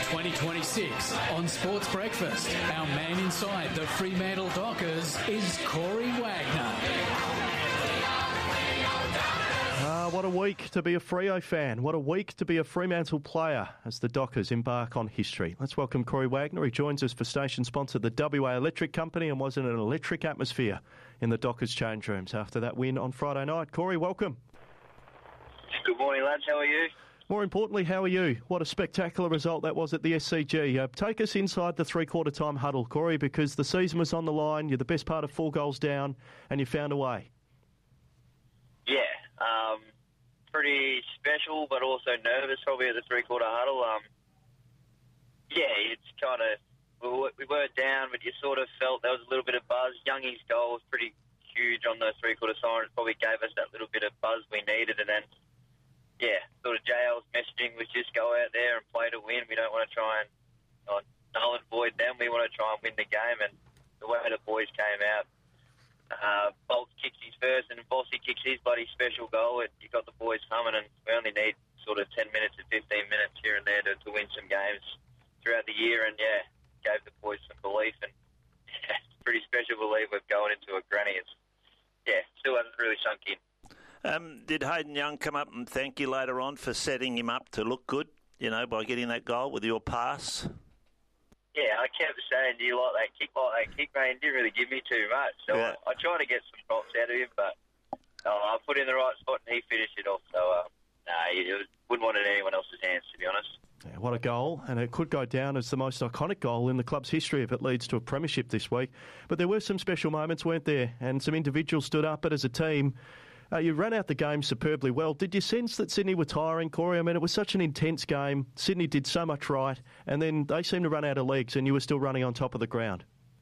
2026 on Sports Breakfast. Our man inside the Fremantle Dockers is Corey Wagner. What a week to be a Freo fan. What a week to be a Fremantle player as the Dockers embark on history. Let's welcome Corey Wagner. He joins us for station sponsor the WA Electric Company and was in an electric atmosphere in the Dockers change rooms after that win on Friday night. Corey, welcome. Good morning, lads. How are you? More importantly, how are you? What a spectacular result that was at the SCG. Take us inside the three-quarter time huddle, Corey, because the season was on the line. You're the best part of 4 goals down and you found a way. Yeah, pretty special, but also nervous probably at the three-quarter huddle. It's kind of, we were down, but you sort of felt there was a little bit of buzz. Youngie's goal was pretty huge on the three-quarter siren. It probably gave us that little bit of buzz we needed, and then, sort of JL's messaging was just go out there and play to win. We don't want to try and null and void them. We want to try and win the game, and the way the boys came out, Bolts kicks his first and Bossy kicks his bloody special goal. You got the boys humming, and we only need sort of 10 minutes to 15 minutes here and there to win some games throughout the year, and gave the boys some belief, and it's pretty special belief we're going into a granny. Still hasn't really sunk in. Did Hayden Young come up and thank you later on for setting him up to look good, by getting that goal with your pass? Yeah, I kept saying, do you like that kick, mate? He didn't really give me too much. So I tried to get some props out of him, but I put in the right spot and he finished it off. So, wouldn't want it in anyone else's hands, to be honest. Yeah, what a goal, and it could go down as the most iconic goal in the club's history if it leads to a premiership this week. But there were some special moments, weren't there? And some individuals stood up, but as a team, you ran out the game superbly well. Did you sense that Sydney were tiring, Corey? I mean, it was such an intense game. Sydney did so much right, and then they seemed to run out of legs, and you were still running on top of the ground.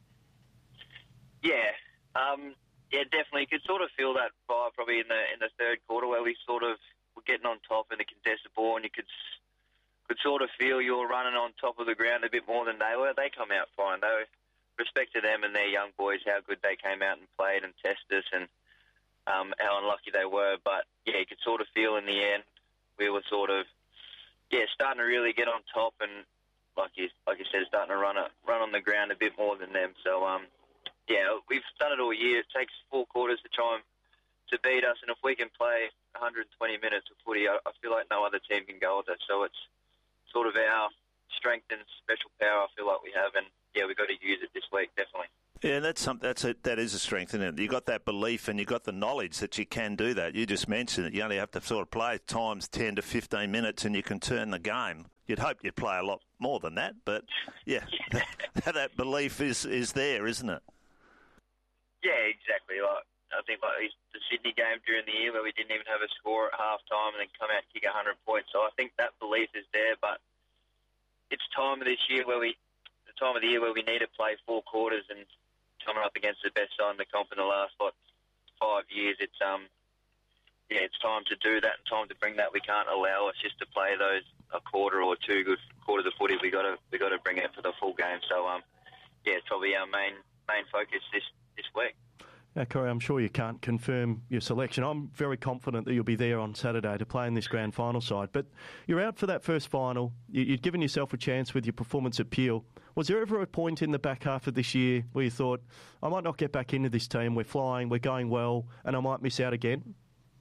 Yeah, definitely. You could sort of feel that vibe probably in the third quarter where we sort of were getting on top in the contested ball, and you could sort of feel you were running on top of the ground a bit more than they were. They come out fine. Respect to them and their young boys, how good they came out and played and tested us, and how unlucky they were. But, you could sort of feel in the end we were sort of, starting to really get on top and, like you said, starting to run on the ground a bit more than them. So, we've done it all year. It takes 4 quarters to try to beat us, and if we can play 120 minutes of footy, I feel like no other team can go with us. So it's sort of our strength and special power I feel like we have, and, we've got to use it this week, definitely. Yeah, that is a strength, isn't it? You got that belief and you got the knowledge that you can do that. You just mentioned it. You only have to sort of play times 10 to 15 minutes and you can turn the game. You'd hope you'd play a lot more than that, but that belief is there, isn't it? Yeah, exactly. I think the Sydney game during the year where we didn't even have a score at half time and then come out and kick 100 points. So I think that belief is there, but it's time of the year where we need to play 4 quarters and coming up against the best side in the comp in the last 5 years. It's it's time to do that and time to bring that. We can't allow us just to play those a quarter or 2 good quarters of footy. We got to bring it for the full game. So it's probably our main focus this week. Now, Corey, I'm sure you can't confirm your selection. I'm very confident that you'll be there on Saturday to play in this grand final side. But you're out for that first final. You'd given yourself a chance with your performance at Peel. Was there ever a point in the back half of this year where you thought, I might not get back into this team, we're flying, we're going well, and I might miss out again?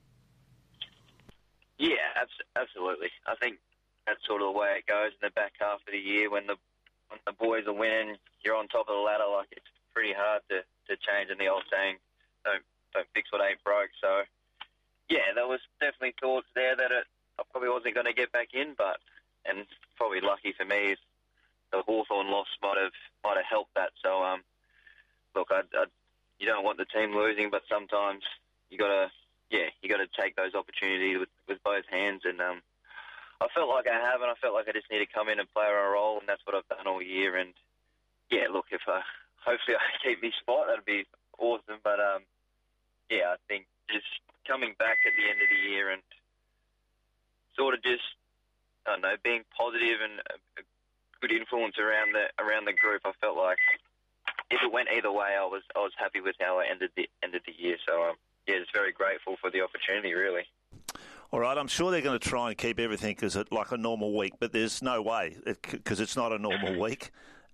Yeah, absolutely. I think that's sort of the way it goes in the back half of the year when the boys are winning, you're on top of the ladder. Like, it's pretty hard to change, and the old saying, don't fix what ain't broke. So, there was definitely thoughts there that I probably wasn't going to get back in, and probably lucky for me, the Hawthorn loss might have helped that. So, look, you don't want the team losing, but sometimes you got to take those opportunities with both hands, and I felt like I have, and I felt like I just need to come in and play a role, and that's what I've done all year. And look, if hopefully I keep my spot, that'd be awesome. But I think just coming back at the end of the year and sort of just, I don't know, being positive and a good influence around the group, I felt like if it went either way, I was happy with how I ended the year. So just very grateful for the opportunity, really. All right, I'm sure they're going to try and keep everything as like a normal week, but there's no way because it's not a normal week.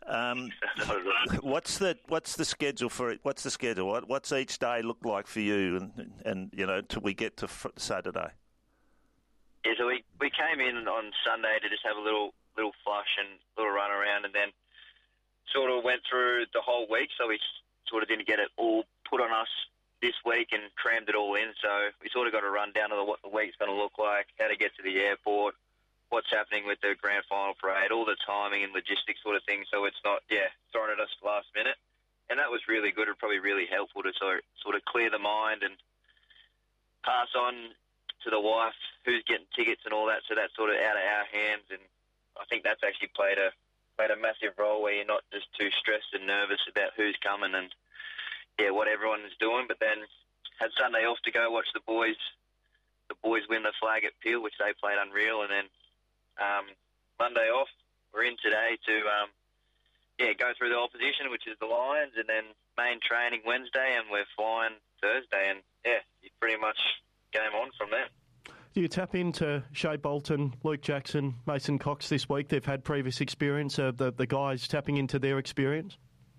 What's the schedule for it? What's the schedule? What's each day look like for you? And till we get to Saturday. Yeah, so we came in on Sunday to just have a little flush and a little run around, and then sort of went through the whole week. So we sort of didn't get it all put on us this week and crammed it all in. So we sort of got a rundown of what the week's going to look like, how to get to the airport, what's happening with the grand final parade, all the timing and logistics sort of thing. So it's not, thrown at us last minute. And that was really good and probably really helpful to sort of clear the mind and pass on to the wife who's getting tickets and all that. So that's sort of out of our hands. And I think that's actually played a massive role where you're not just too stressed and nervous about who's coming and, what everyone is doing. But then had Sunday off to go watch the boys win the flag at Peel, which they played unreal. And then Monday off, we're in today to go through the opposition, which is the Lions, and then main training Wednesday, and we're flying Thursday. And you pretty much game on from there. Do you tap into Shea Bolton, Luke Jackson, Mason Cox this week? They've had previous experience. The guys tapping into their experience.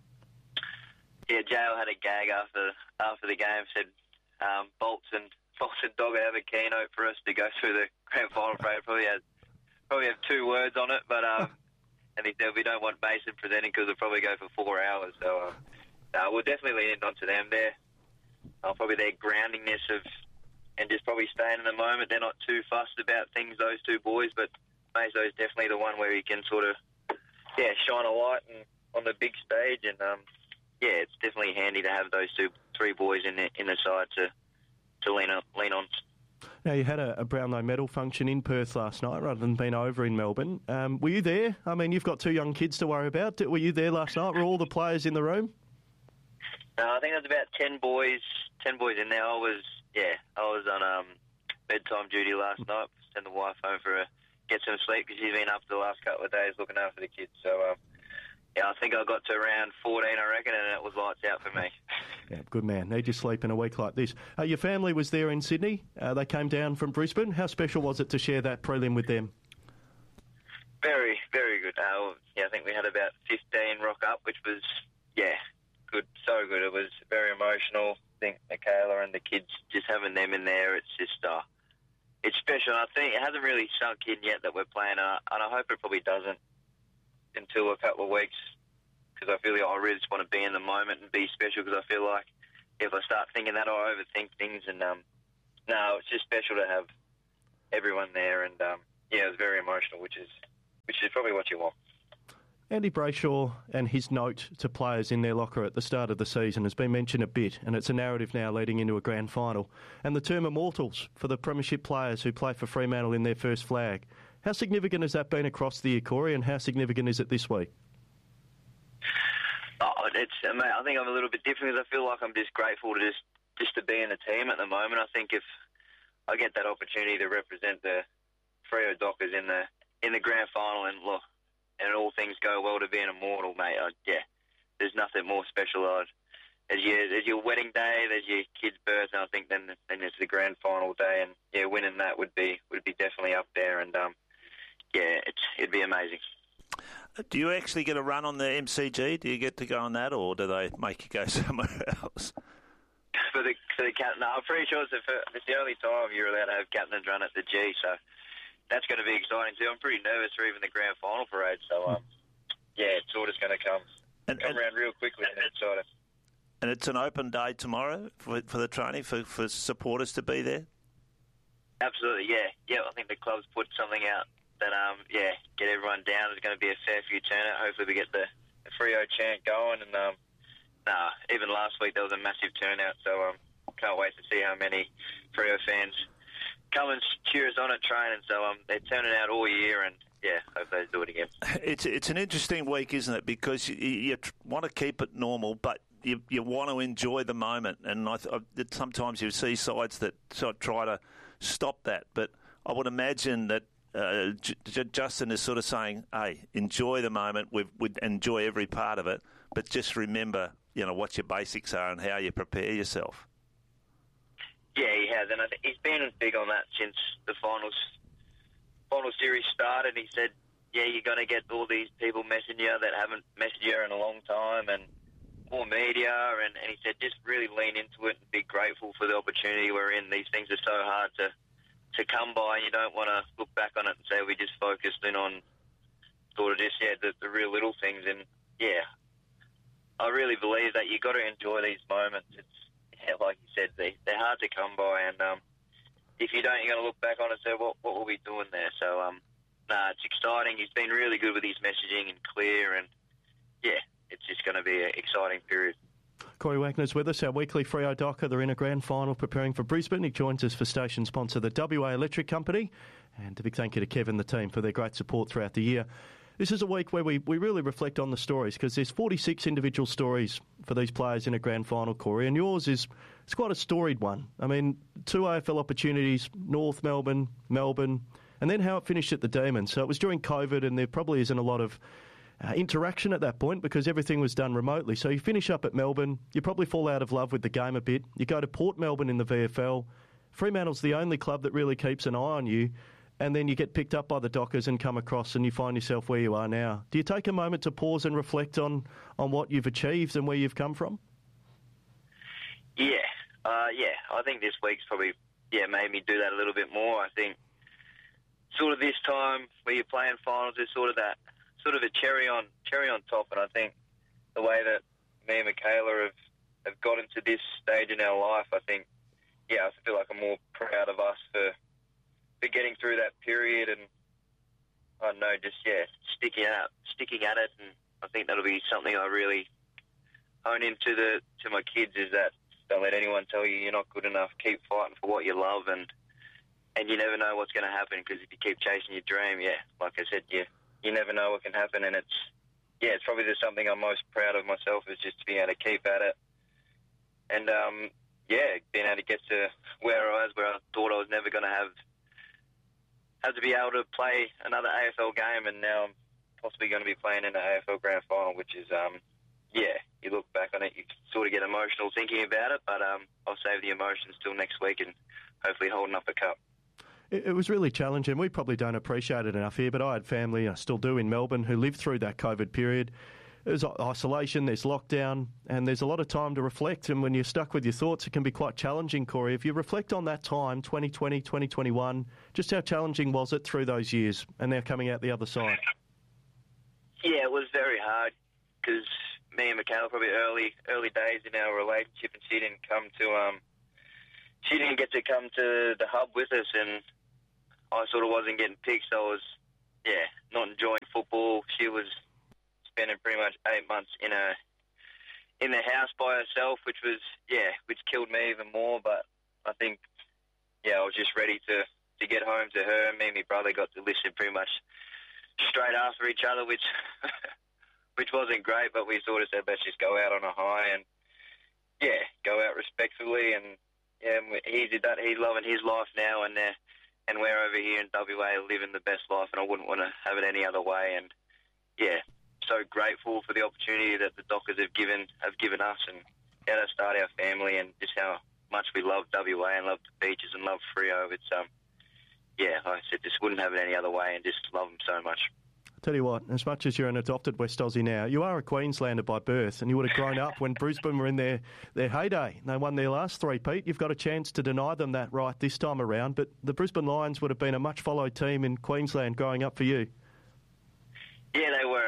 Yeah, Jail had a gag after the game. Said Bolton Dogger have a keynote for us to go through the grand final parade. Probably have 2 words on it, but and he said we don't want Mason presenting because it'll probably go for 4 hours. So we'll definitely lean onto them there. Probably their groundingness and just probably staying in the moment. They're not too fussed about things, those 2 boys, but Mazo is definitely the one where he can sort of shine a light on the big stage, and it's definitely handy to have those 3 boys in the side to lean on. Now, you had a Brownlow medal function in Perth last night rather than being over in Melbourne. Were you there? I mean, you've got 2 young kids to worry about. Were you there last night? Were all the players in the room? I think there's about 10 boys in there. I was on bedtime duty last night. Send the wife home get some sleep because she's been up the last couple of days looking after the kids. So, I think I got to around 14, I reckon, and it was lights out for me. Yeah, good man. Need your sleep in a week like this. Your family was there in Sydney. They came down from Brisbane. How special was it to share that prelim with them? Very, very good. I think we had about 15 rock up, which was, good, so good. It was very emotional. I think Michaela and the kids, just having them in there, it's just, it's special. I think it hasn't really sunk in yet that we're playing, and I hope it probably doesn't until a couple of weeks, because I feel like I really just want to be in the moment and be special, because I feel like if I start thinking that, I overthink things, and it's just special to have everyone there, and it was very emotional, which is probably what you want. Andy Brayshaw and his note to players in their locker at the start of the season has been mentioned a bit, and it's a narrative now leading into a grand final. And the term immortals for the premiership players who play for Fremantle in their first flag. How significant has that been across the year, Corey, and how significant is it this week? I think I'm a little bit different because I feel like I'm just grateful to just to be in the team at the moment. I think if I get that opportunity to represent the Freo Dockers in the grand final and all things go well to be an immortal, mate, there's nothing more special. There's your wedding day, there's your kid's birth, and I think then it's the grand final day, and winning that would be definitely up there, and it'd be amazing. Do you actually get a run on the MCG? Do you get to go on that, or do they make you go somewhere else? For the captain, I'm pretty sure it's the only time you're allowed to have captain's run at the G, so that's going to be exciting too. I'm pretty nervous for even the grand final parade, so it's all just going to come around real quickly, and it's exciting. And it's an open day tomorrow for the training for supporters to be there? Absolutely, yeah. I think the club's put something out that, get everyone down. There's going to be a fair few turnout. Hopefully we get the Freo chant going. And, even last week there was a massive turnout, so can't wait to see how many Freo fans come and cheer us on at training. So they're turning out all year, and, hope they do it again. It's an interesting week, isn't it? Because you want to keep it normal, but you want to enjoy the moment, and sometimes you see sides that try to stop that. But I would imagine that Justin is sort of saying, "Hey, enjoy the moment. We enjoy every part of it, but just remember, what your basics are and how you prepare yourself." Yeah, he has, and I think he's been big on that since the final series started. He said, yeah, you're going to get all these people messaging you that haven't messaged you in a long time, and more media, and he said just really lean into it and be grateful for the opportunity we're in. These things are so hard to come by, and you don't want to look back on it and say we just focused in on sort of just, the real little things. And, yeah, I really believe that you've got to enjoy these moments. It's, like you said, they're hard to come by, and if you don't, you're going to look back on it and say, what were we doing there? So, it's exciting. He's been really good with his messaging and clear, and, yeah, it's just going to be an exciting period. Corey Wagner's with us, our weekly Freo docker. They're in a grand final preparing for Brisbane. He joins us for station sponsor, the WA Electric Company. And a big thank you to Kevin and the team for their great support throughout the year. This is a week where we really reflect on the stories, because there's 46 individual stories for these players in a grand final, Corey, and yours it's quite a storied one. I mean, 2 AFL opportunities, North Melbourne, and then how it finished at the Demons. So it was during COVID, and there probably isn't a lot of interaction at that point because everything was done remotely. So you finish up at Melbourne, you probably fall out of love with the game a bit. You go to Port Melbourne in the VFL. Fremantle's the only club that really keeps an eye on you. And then you get picked up by the Dockers and come across and you find yourself where you are now. Do you take a moment to pause and reflect on what you've achieved and where you've come from? Yeah. I think this week's probably made me do that a little bit more. I think sort of this time where you're playing finals is sort of a cherry on top. And I think the way that me and Michaela have got into this stage in our life, I think, I feel like I'm more proud of us for getting through that period, and I don't know, just sticking at it. And I think that'll be something I really hone into to my kids, is that don't let anyone tell you you're not good enough. Keep fighting for what you love, and you never know what's going to happen, because if you keep chasing your dream, like I said, you never know what can happen. And it's probably just something I'm most proud of myself, is just to be able to keep at it, and being able to get to where I thought I was never going to have to be able to play another AFL game, and now I'm possibly going to be playing in an AFL Grand Final, which is, you look back on it, you sort of get emotional thinking about it, but I'll save the emotions till next week and hopefully holding up a cup. It was really challenging. We probably don't appreciate it enough here, but I had family, I still do, in Melbourne, who lived through that COVID period. There's isolation, there's lockdown, and there's a lot of time to reflect. And when you're stuck with your thoughts, it can be quite challenging, Corey. If you reflect on that time, 2020, 2021, just how challenging was it through those years and now coming out the other side? Yeah, it was very hard, because me and Michaela, probably early days in our relationship, and she didn't get to come to the hub with us, and I sort of wasn't getting picked, so I was, not enjoying football. She was spending pretty much 8 months in the house by herself, which killed me even more. But I think, I was just ready to get home to her. Me and my brother got to listen pretty much straight after each other, which wasn't great, but we sort of said, let's just go out on a high and, go out respectfully. And, he did that. He's loving his life now, and we're over here in WA living the best life, and I wouldn't want to have it any other way. And, so grateful for the opportunity that the Dockers have given us, and how to start our family, and just how much we love WA and love the beaches and love Freo. It's, like I said, just wouldn't have it any other way, and just love them so much. Tell you what, as much as you're an adopted West Aussie now, you are a Queenslander by birth, and you would have grown up when Brisbane were in their heyday. They won their last three, Pete. You've got a chance to deny them that right this time around, but the Brisbane Lions would have been a much followed team in Queensland growing up for you. Yeah, they were,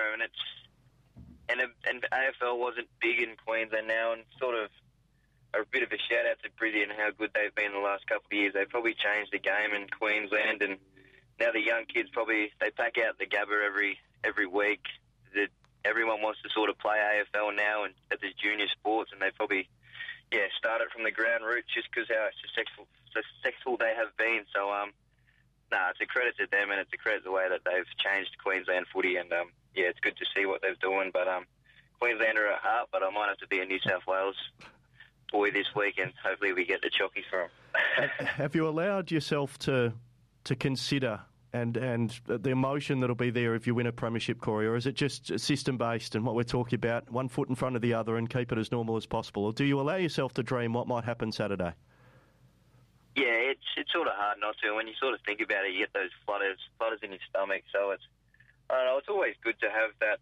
and AFL wasn't big in Queensland now, and sort of a bit of a shout out to Brisbane and how good they've been the last couple of years. They've probably changed the game in Queensland, and now the young kids they pack out the Gabba every week. Everyone wants to sort of play AFL now and at the junior sports, and they probably started from the ground roots just because how successful they have been. So it's a credit to them, and it's a credit to the way that they've changed Queensland footy, and it's good to see what they're doing. But Queenslander at heart, but I might have to be a New South Wales boy this week, and hopefully we get the chockies for them. Have you allowed yourself to consider and the emotion that'll be there if you win a premiership, Corey, or is it just system-based and what we're talking about, one foot in front of the other and keep it as normal as possible? Or do you allow yourself to dream what might happen Saturday? Yeah, it's sort of hard not to. When you sort of think about it, you get those flutters in your stomach. So it's, I don't know, it's always good to have that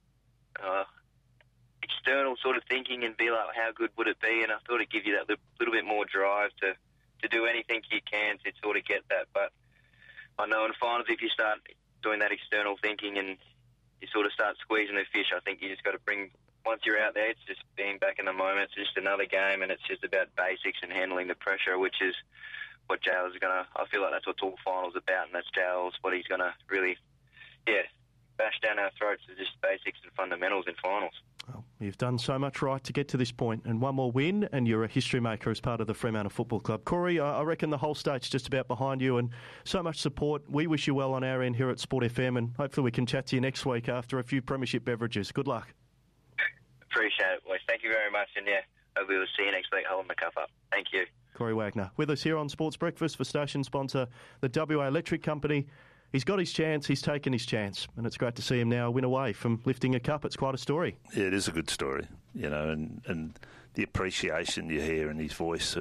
external sort of thinking and be like, how good would it be? And I sort of give you that little bit more drive to do anything you can to sort of get that. But I know in finals, if you start doing that external thinking and you sort of start squeezing the fish, I think you just got to bring, once you're out there, it's just being back in the moment. It's just another game, and it's just about basics and handling the pressure, which is what Jail's going to, I feel like that's what all finals about, and that's Jail's, what he's going to really, bash down our throats is just basics and fundamentals in finals. Well, you've done so much right to get to this point, and one more win, and you're a history maker as part of the Fremantle Football Club. Corey, I reckon the whole state's just about behind you, and so much support. We wish you well on our end here at Sport FM, and hopefully we can chat to you next week after a few premiership beverages. Good luck. Appreciate it, boys. Thank you very much, and hopefully we'll see you next week holding the cup up. Thank you. Corey Wagner with us here on Sports Breakfast for station sponsor, the WA Electric Company. He's got his chance, he's taken his chance, and it's great to see him now win away from lifting a cup. It's quite a story. Yeah, it is a good story, and the appreciation you hear in his voice,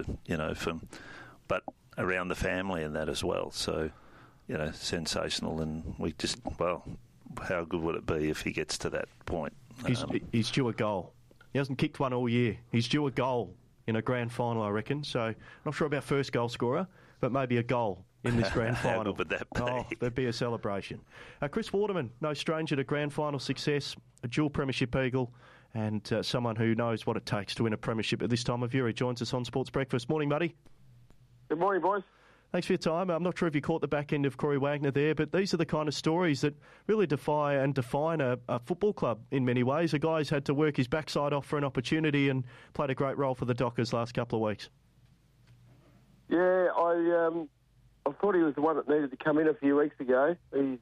but around the family and that as well. So, sensational, and we just, how good would it be if he gets to that point? He's due a goal. He hasn't kicked one all year. He's due a goal in a grand final, I reckon. So, not sure about first goal scorer, but maybe a goal in this grand final. How good would that be? Oh, there'd be a celebration. Chris Waterman, no stranger to grand final success, a dual premiership eagle, and someone who knows what it takes to win a premiership at this time of year. He joins us on Sports Breakfast. Morning, buddy. Good morning, boys. Thanks for your time. I'm not sure if you caught the back end of Corey Wagner there, but these are the kind of stories that really define a football club in many ways. A guy's had to work his backside off for an opportunity and played a great role for the Dockers last couple of weeks. Yeah, I thought he was the one that needed to come in a few weeks ago. He's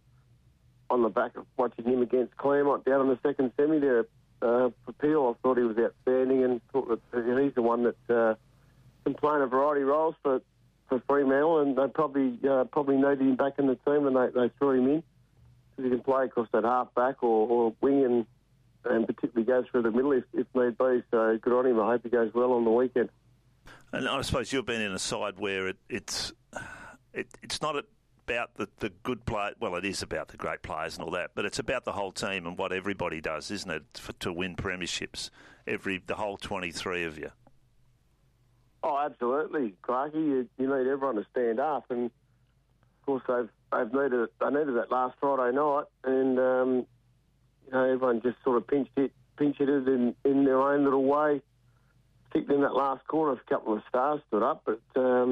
on the back of watching him against Claremont down in the second semi there for Peel. I thought he was outstanding and thought that he's the one that can play in a variety of roles for Fremantle, and they probably needed him back in the team when they threw him in, because he can play across that half back or wing and particularly go through the middle if need be. So good on him. I hope he goes well on the weekend. And I suppose you've been in a side where it's not about the good play. Well, it is about the great players and all that, but it's about the whole team and what everybody does, isn't it, to win premierships? The whole 23 of you. Oh, absolutely, Clarkie. You need everyone to stand up, and of course they needed that last Friday night, and everyone just sort of pinch hitted in their own little way. Particularly in that last quarter, a couple of stars stood up, but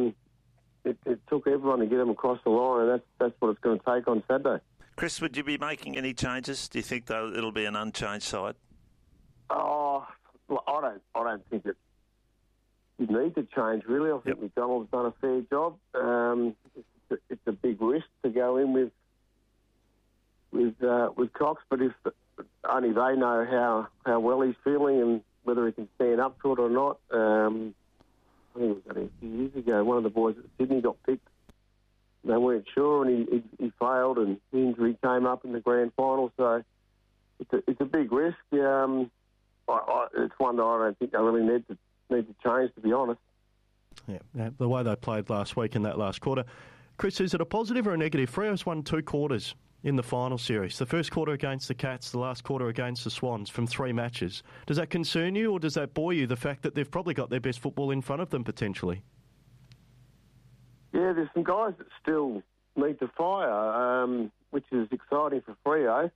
it took everyone to get them across the line, and that's what it's going to take on Saturday. Chris, would you be making any changes? Do you think it'll be an unchanged side? Oh, well, I don't think that you need to change, really. I think McDonald's done a fair job. It's a big risk to go in with Cox, but if only they know how well he's feeling and whether he can stand up to it or not. I think it was only a few years ago, one of the boys at Sydney got picked. They weren't sure, and he failed, and the injury came up in the grand final. So it's a big risk. It's one that I don't think they really need to change, to be honest. Yeah, the way they played last week in that last quarter. Chris, is it a positive or a negative? Freo's won 2 quarters in the final series. The first quarter against the Cats, the last quarter against the Swans from 3 matches. Does that concern you, or does that bore you, the fact that they've probably got their best football in front of them potentially? Yeah, there's some guys that still need to fire, which is exciting for Freo.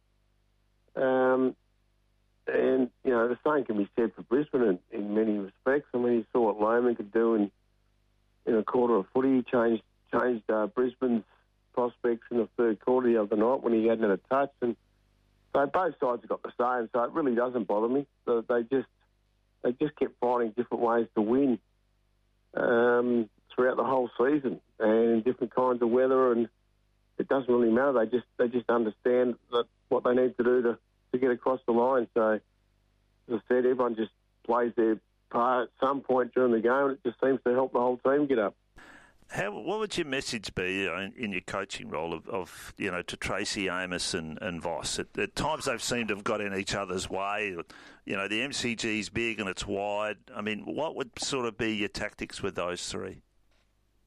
And, the same can be said for Brisbane in many respects. I mean, you saw what Lohmann could do in a quarter of footy. He changed Brisbane's prospects in the third quarter the other night when he hadn't had a touch. And so both sides have got the same, so it really doesn't bother me. So they just kept finding different ways to win throughout the whole season and different kinds of weather, and it doesn't really matter. They just understand what they need to do to get across the line. So, as I said, everyone just plays their part at some point during the game, and it just seems to help the whole team get up. What would your message be in your coaching role of to Tracy Amos and Voss? At times they've seemed to have got in each other's way. The MCG's big and it's wide. I mean, what would sort of be your tactics with those three?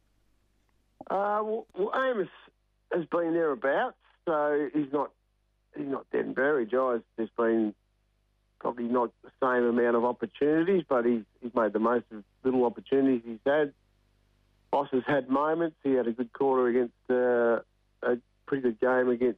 Well, Amos has been thereabouts, so he's not dead and buried. Jai's just been probably not the same amount of opportunities, but he's made the most of little opportunities he's had. Boss has had moments. He had a good quarter against a pretty good game against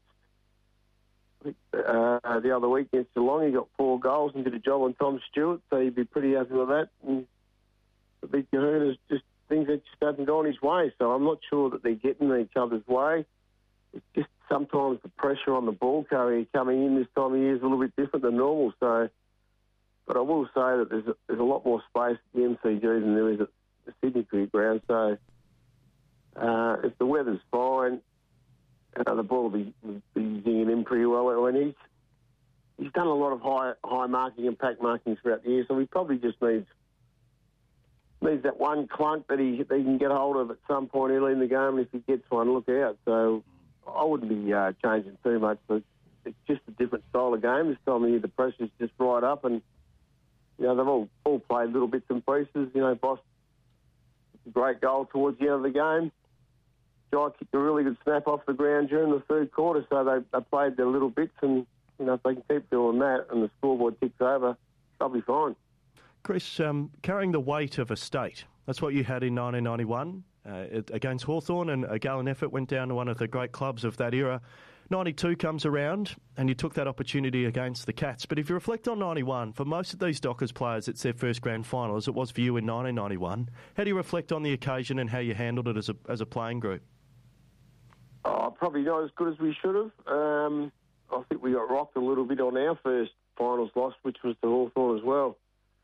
the other week against Geelong. He got 4 goals and did a job on Tom Stewart, so he'd be pretty happy with that. And the big Kahuna is just things that just haven't gone his way, so I'm not sure that they're getting in each other's way. It's just sometimes the pressure on the ball carrier coming in this time of year is a little bit different than normal. So, but I will say that there's a lot more space at the MCG than there is at the Sydney Cricket Ground. So if the weather's fine, the ball will be zinging in pretty well. And he's done a lot of high marking and pack markings throughout the year, so he probably just needs that one clunk that he can get hold of at some point early in the game, and if he gets one, look out. So I wouldn't be changing too much, but it's just a different style of game. This time of year, the pressure's just right up, and they've all played little bits and pieces. Boss, great goal towards the end of the game. Jai kicked a really good snap off the ground during the third quarter, so they played their little bits, and if they can keep doing that and the scoreboard ticks over, they'll be fine. Chris, carrying the weight of a state, that's what you had in 1991 against Hawthorn, and a gallant effort went down to one of the great clubs of that era. 92 comes around, and you took that opportunity against the Cats. But if you reflect on 91, for most of these Dockers players, it's their first grand final, as it was for you in 1991. How do you reflect on the occasion and how you handled it as a playing group? Probably not as good as we should have. I think we got rocked a little bit on our first finals loss, which was to Hawthorn as well.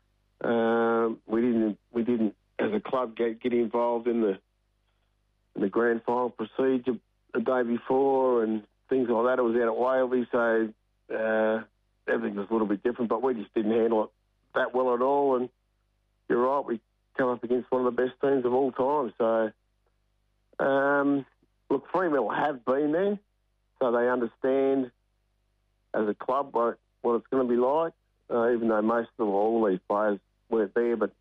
We didn't as a club get involved in the grand final procedure the day before and things like that. It was out at Waverley, so everything was a little bit different, but we just didn't handle it that well at all. And you're right, we come up against one of the best teams of all time. So, look, Fremantle have been there, so they understand as a club what it's going to be like, even though most of all these players weren't there. But,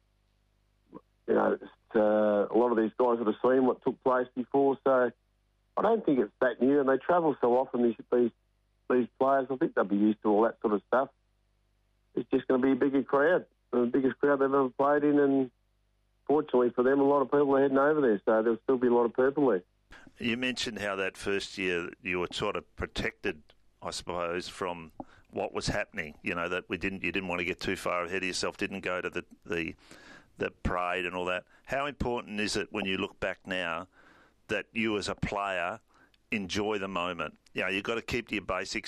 a lot of these guys would have seen what took place before, so I don't think it's that new. And they travel so often, these players. I think they'll be used to all that sort of stuff. It's just going to be a bigger crowd, the biggest crowd they've ever played in, and fortunately for them, a lot of people are heading over there, so there'll still be a lot of purple there. You mentioned how that first year you were sort of protected, I suppose, from what was happening. That you didn't want to get too far ahead of yourself, didn't go to the parade and all that. How important is it when you look back now that you as a player enjoy the moment? You've got to keep to your basics.